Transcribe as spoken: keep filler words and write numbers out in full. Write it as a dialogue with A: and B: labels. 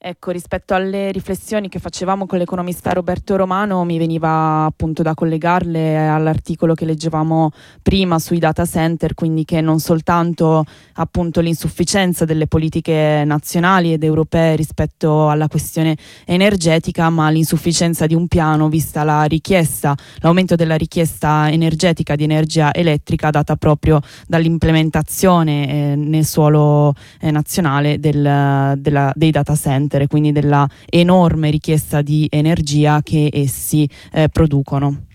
A: Ecco, rispetto alle riflessioni che facevamo con l'economista Roberto Romano, mi veniva appunto da collegarle all'articolo che leggevamo prima sui data center, quindi che non soltanto appunto l'insufficienza delle politiche nazionali ed europee rispetto alla questione energetica, ma l'insufficienza di un piano vista la richiesta, l'aumento della richiesta energetica di energia elettrica data proprio dall'implementazione eh, nel suolo eh, nazionale del, della, dei data center, e quindi della enorme richiesta di energia che essi eh, producono.